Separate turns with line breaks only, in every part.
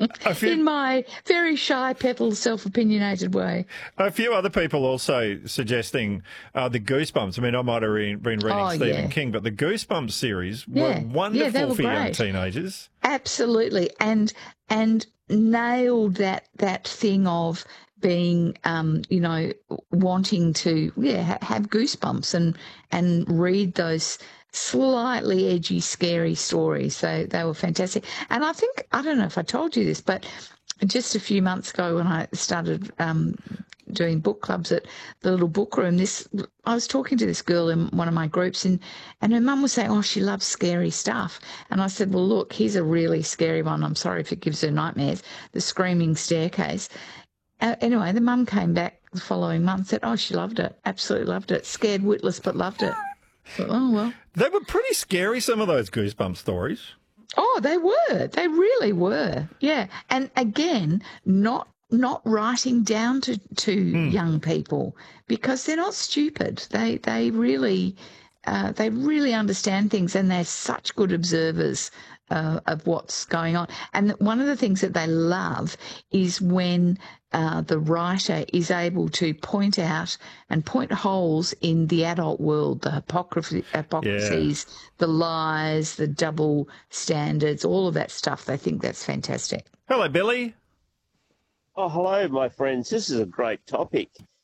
in my very shy, petal, self-opinionated way.
A few other people also suggesting the Goosebumps. I mean, I might have been reading Stephen King, but the Goosebumps series were wonderful for young teenagers.
Absolutely, and nailed that thing of being, wanting to have goosebumps and read those slightly edgy, scary stories. So they were fantastic. And I think, I don't know if I told you this, but just a few months ago when I started doing book clubs at the little book room, I was talking to this girl in one of my groups, and her mum was saying, she loves scary stuff. And I said, well, look, here's a really scary one. I'm sorry if it gives her nightmares, The Screaming Staircase. Anyway, the mum came back the following month and said, she loved it, absolutely loved it. Scared witless, but loved it. So, well.
They were pretty scary, some of those Goosebumps stories.
Oh, they were. They really were. Yeah. And again, not writing down to young people, because they're not stupid. They really understand things, and they're such good observers of what's going on. And one of the things that they love is when the writer is able to point out and point holes in the adult world, the hypocrisies, the lies, the double standards, all of that stuff. They think that's fantastic.
Hello, Billy.
Oh, hello, my friends. This is a great topic.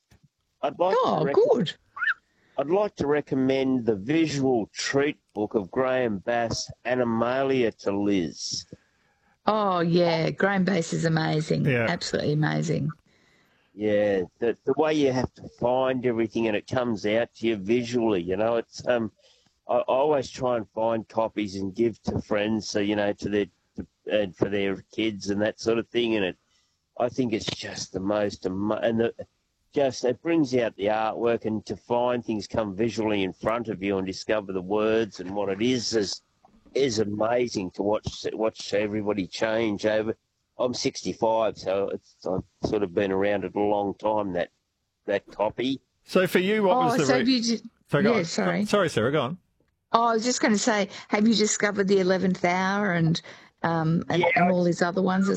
Good.
I'd like to recommend the visual treat book of Graham Bass, Animalia, to Liz.
Oh, yeah. Graham Bass is amazing.
Yeah.
Absolutely amazing.
Yeah, the way you have to find everything and it comes out to you visually, it's I always try and find copies and give to friends, so and for their kids and that sort of thing, and I think it's just the most it brings out the artwork, and to find things come visually in front of you and discover the words and what it is amazing to watch everybody change over. I'm 65, so I've sort of been around it a long time, that copy.
So for you, what was the...
Sorry.
Sorry, Sarah, go on.
I was just going to say, have you discovered the 11th Hour and all these other ones